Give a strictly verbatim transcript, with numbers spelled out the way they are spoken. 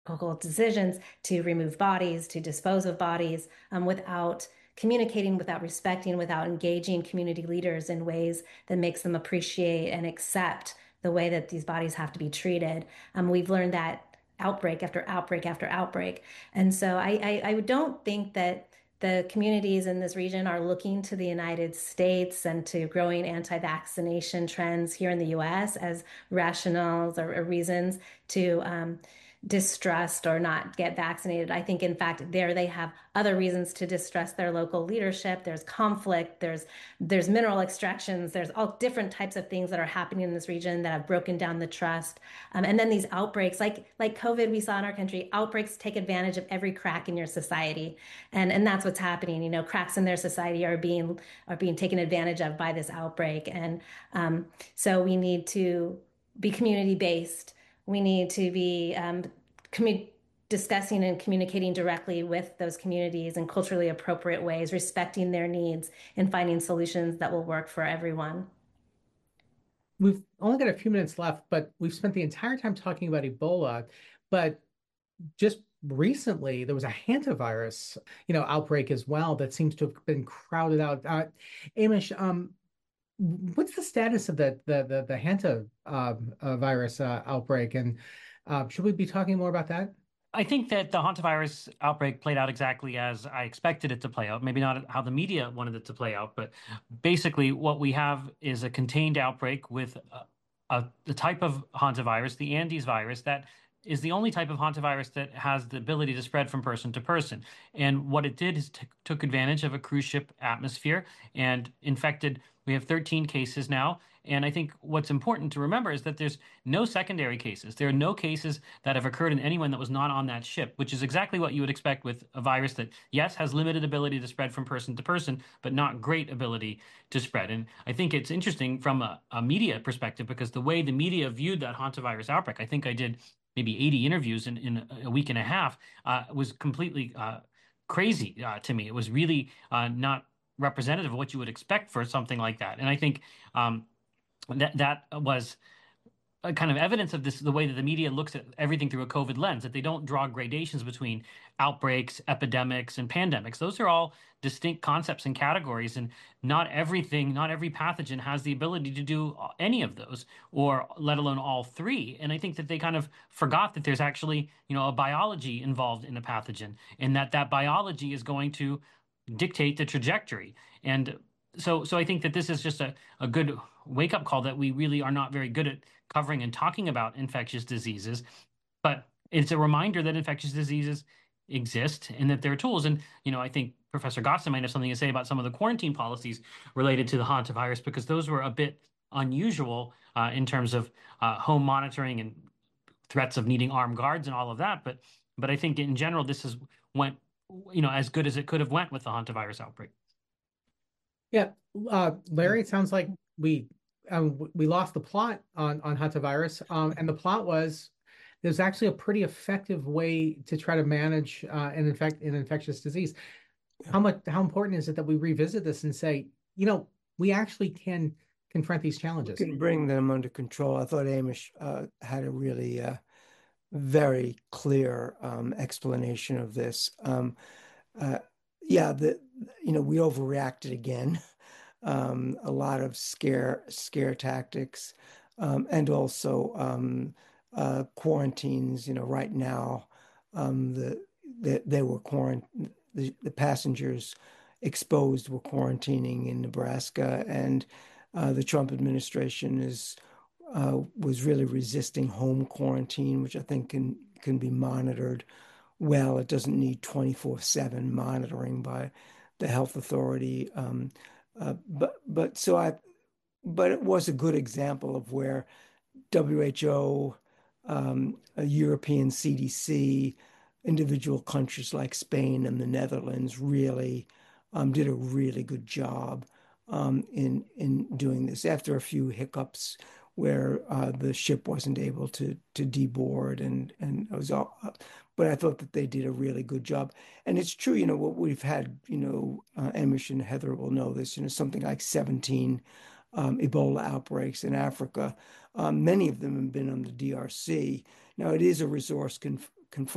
local decisions to remove bodies, to dispose of bodies, um, without communicating, without respecting, without engaging community leaders in ways that makes them appreciate and accept the way that these bodies have to be treated. Um, we've learned that outbreak after outbreak after outbreak. And so I, I, I don't think that the communities in this region are looking to the United States and to growing anti-vaccination trends here in the U S as rationales or, or reasons to um, distrust or not get vaccinated. I think, in fact, there they have other reasons to distrust their local leadership. There's conflict, there's there's mineral extractions, there's all different types of things that are happening in this region that have broken down the trust. Um, and then these outbreaks, like like COVID, we saw in our country, outbreaks take advantage of every crack in your society, and and that's what's happening. You know, cracks in their society are being are being taken advantage of by this outbreak, and um, so we need to be community based. We need to be um, commu- discussing and communicating directly with those communities in culturally appropriate ways, respecting their needs and finding solutions that will work for everyone. We've only got a few minutes left, but we've spent the entire time talking about Ebola. But just recently, there was a hantavirus, you know, outbreak as well that seems to have been crowded out. Uh, Amish, um, what's the status of the the the, the Hanta um, uh, virus uh, outbreak, and uh, should we be talking more about that? I think that the hantavirus outbreak played out exactly as I expected it to play out. Maybe not how the media wanted it to play out, but basically what we have is a contained outbreak with a, a, the type of hantavirus, the Andes virus, that is the only type of hantavirus that has the ability to spread from person to person. And what it did is t took advantage of a cruise ship atmosphere and infected. We have thirteen cases now. And I think what's important to remember is that there's no secondary cases. There are no cases that have occurred in anyone that was not on that ship, which is exactly what you would expect with a virus that, yes, has limited ability to spread from person to person, but not great ability to spread. And I think it's interesting from a, a media perspective because the way the media viewed that hantavirus outbreak, I think I did maybe eighty interviews in, in a week and a half, uh, was completely uh, crazy uh, to me. It was really uh, not representative of what you would expect for something like that. And I think um, that that was a kind of evidence of this, the way that the media looks at everything through a COVID lens, that they don't draw gradations between outbreaks, epidemics, and pandemics. Those are all distinct concepts and categories, and not everything, not every pathogen has the ability to do any of those, or let alone all three. And I think that they kind of forgot that there's actually, you know, a biology involved in a pathogen, and that that biology is going to dictate the trajectory. And so, so I think that this is just a, a good wake up call that we really are not very good at covering and talking about infectious diseases. But it's a reminder that infectious diseases exist and that there are tools. And, you know, I think Professor Gosson might have something to say about some of the quarantine policies related to the hantavirus, because those were a bit unusual uh, in terms of uh, home monitoring and threats of needing armed guards and all of that. But, but I think in general, this is went, you know, as good as it could have went with the hantavirus outbreak. Yeah, uh, Larry, it sounds like we um, we lost the plot on on hantavirus, um, and the plot was there's actually a pretty effective way to try to manage uh, an infect an infectious disease. How much how important is it that we revisit this and say, you know, we actually can confront these We challenges? can bring them under control. I thought Amish uh, had a really uh, very clear um, explanation of this. Um, uh, yeah, the you know we overreacted again. Um, a lot of scare scare tactics, um, and also um, uh, quarantines. You know, right now, um, the, the they were quarant the, the passengers exposed were quarantining in Nebraska, and uh, the Trump administration is uh, was really resisting home quarantine, which I think can can be monitored well. It doesn't need twenty-four seven monitoring by the health authority. Um, uh, but but so I but it was a good example of where W H O, um, a European C D C, individual countries like Spain and the Netherlands really um, did a really good job um, in in doing this after a few hiccups where uh, the ship wasn't able to to deboard and and it was all, but I thought that they did a really good job. And it's true, you know, what we've had, you know, uh, Amish and Heather will know this, you know, something like seventeen um, Ebola outbreaks in Africa. Um, many of them have been on the D R C. Now, it is a resource conf confined